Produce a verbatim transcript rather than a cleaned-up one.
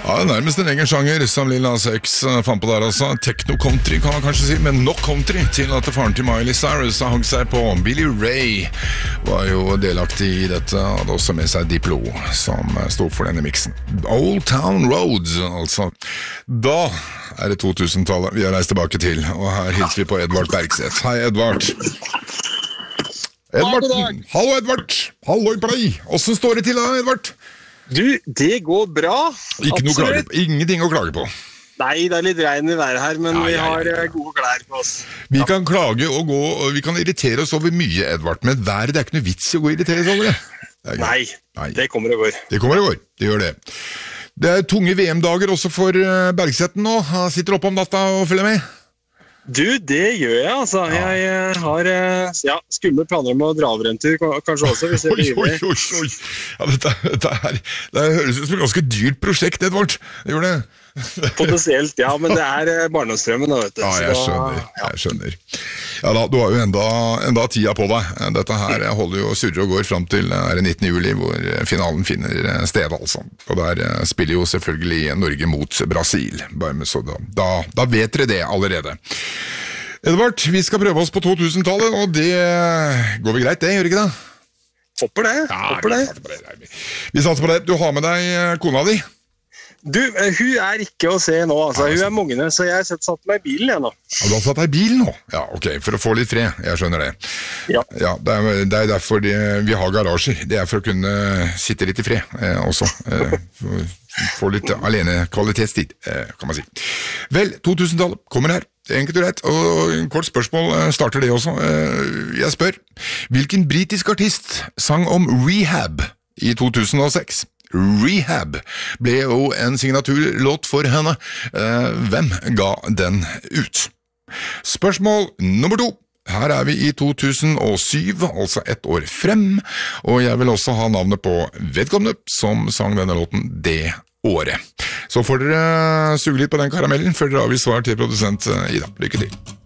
Ja, nærmest en egen sjanger som Lil Nas X fant på der altså. Techno-country kan man kanskje si, men nok country til at faren til Miley Cyrus hang seg på. Billy Ray var jo delaktig i dette, og hadde også med seg Diplo, som stod for denne mixen. Old Town Road, altså. Da er det to-tusen-tallet vi har reist tilbake til, og her hilser vi på Edvard Bergseth. Hei, Edvard. Edvard, hallo Edvard. Hallo i play. Hvordan står det til da, Edvard? Du, det går bra. Ikke noe klage på. Ingenting å klage på. Nei, det er litt regn i været her, men ja, vi har ja, ja. gode klær på oss. Vi kan klage og gå, og vi kan irritere oss over mye, Edvard, men været det er ikke noe vits i å gå og irritere oss over det. det Nei, Nei, det kommer og går. Det kommer og går, det gjør det. Det er tunge V M-dager også for Bergseten nå. Han sitter oppe om natta og følger med. Du, det gjør jeg, altså. Ja. Jeg har ja, skumle planer om å dra over en tur, kanskje også, hvis jeg blir med. Oi, oi, oi. Ja, dette, dette, er, det høres ut som et ganske dyrt prosjekt, Edvard. Det gjør det. Potensielt, ja, men det er barndomsdrømmen, vet du. Ja, jeg skjønner, jeg skjønner. Ja da, du har jo enda, enda tida på deg. Dette her holder jo surre og går frem til nittende juli, hvor finalen finner sted, altså. Og der spiller jo selvfølgelig Norge mot Brasil, bare så da, da, da vet dere det allerede. Edvard, vi skal prøve oss på to-tusen-tallet, og det går vi greit, det, gjør ikke det? Håper det, ja, håper det. Vi, det. vi satser på det. Du har med deg kona di? Du, hun er ikke å se nå, altså. Hun er Mogne, så jeg har satt meg i bilen jeg nå. Ja, du har satt deg i bilen nå? Ja, ok, for å få litt fred, jeg skjønner det. Ja. Ja, det er, det er derfor de, vi har garasjer, det er for å kunne sitte litt i fred eh, også. Eh, få litt alene kvalitetstid, eh, kan man si. Vel, to-tusen-tallet kommer her. Enkelt og rett, og en kort spørsmål starter det også. Jeg spør, hvilken britisk artist sang om Rehab i to tusen og seks? Rehab ble jo en signaturlåt for henne. Hvem ga den ut? Spørsmål nummer to. Her er vi i to tusen og syv, altså ett år frem, og jeg vil også ha navnet på vedkommende som sang denne låten det året. Så får dere suge litt på den karamellen før dere avgir svar til produsent Ida. Lykke til!